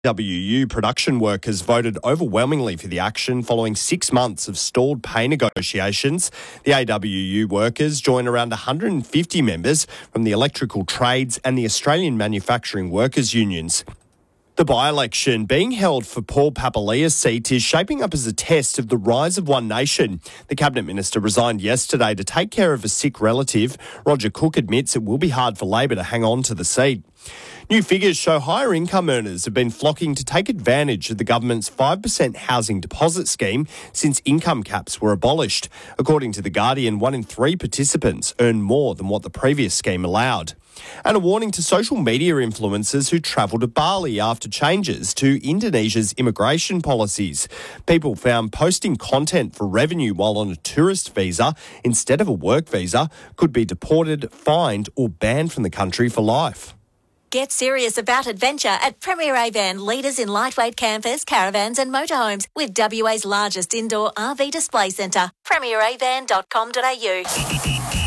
AWU production workers voted overwhelmingly for the action following 6 months of stalled pay negotiations. The AWU workers join around 150 members from the electrical trades and the Australian Manufacturing Workers Unions. The by-election being held for Paul Papalia's seat is shaping up as a test of the rise of One Nation. The Cabinet Minister resigned yesterday to take care of a sick relative. Roger Cook admits it will be hard for Labor to hang on to the seat. New figures show higher income earners have been flocking to take advantage of the government's 5% housing deposit scheme since income caps were abolished. According to The Guardian, 1 in 3 participants earn more than what the previous scheme allowed. And a warning to social media influencers who travel to Bali after changes to Indonesia's immigration policies. People found posting content for revenue while on a tourist visa instead of a work visa could be deported, fined or banned from the country for life. Get serious about adventure at Premier Avan, leaders in lightweight campers, caravans and motorhomes with WA's largest indoor RV display centre. premieravan.com.au.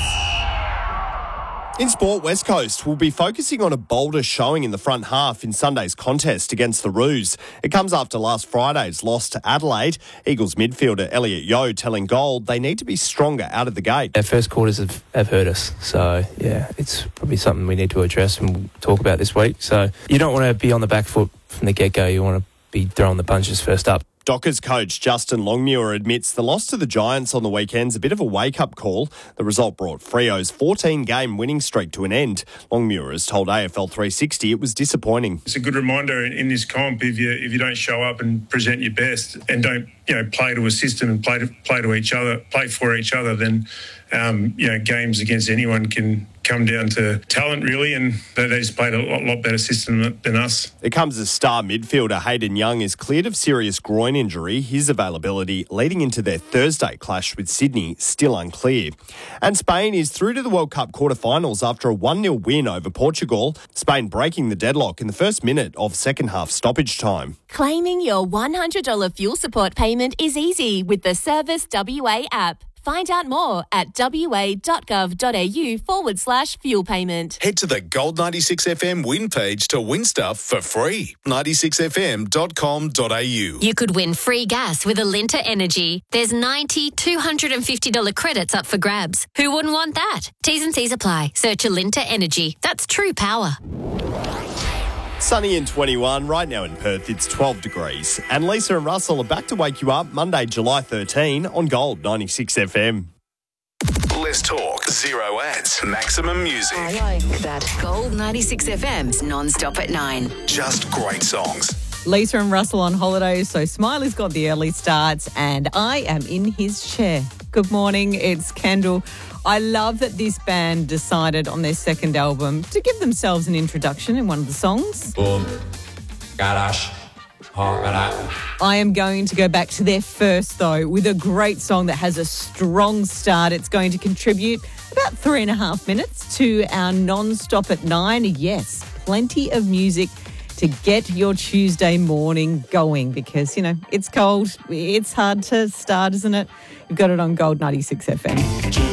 In sport, West Coast will be focusing on a bolder showing in the front half in Sunday's contest against the Roos. It comes after last Friday's loss to Adelaide. Eagles midfielder Elliot Yeo telling Gold they need to be stronger out of the gate. Our first quarters have hurt us, so yeah, it's probably something we need to address and we'll talk about this week. So you don't want to be on the back foot from the get-go, you want to be throwing the punches first up. Dockers coach Justin Longmuir admits the loss to the Giants on the weekend's a bit of a wake-up call. The result brought Freo's 14-game winning streak to an end. Longmuir has told AFL 360 it was disappointing. It's a good reminder in this comp if you don't show up and present your best and don't play to a system and play for each other, then games against anyone can come down to talent, really, and they just played a lot better system than us. It comes as star midfielder Hayden Young is cleared of serious groin injury. His availability leading into their Thursday clash with Sydney still unclear. And Spain is through to the World Cup quarterfinals after a 1-0 win over Portugal. Spain breaking the deadlock in the first minute of second half stoppage time. Claiming your $100 fuel support payment is easy with the Service WA app. Find out more at wa.gov.au/fuel payment. Head to the Gold 96 FM win page to win stuff for free. 96fm.com.au. You could win free gas with Alinta Energy. There's $90, $250 credits up for grabs. Who wouldn't want that? T's and C's apply. Search Alinta Energy. That's true power. Sunny and 21. Right now in Perth, it's 12 degrees. And Lisa and Russell are back to wake you up Monday, July 13 on Gold 96 FM. Let's talk. Zero ads. Maximum music. I like that. Gold 96 FM's non-stop at 9. Just great songs. Lisa and Russell on holidays, so Smiley's got the early starts and I am in his chair. Good morning, it's Kendall. I love that this band decided on their second album to give themselves an introduction in one of the songs. Boom. Garage. I am going to go back to their first, though, with a great song that has a strong start. It's going to contribute about 3.5 minutes to our non-stop at 9. Yes, plenty of music to get your Tuesday morning going because, it's cold. It's hard to start, isn't it? You've got it on Gold 96 FM.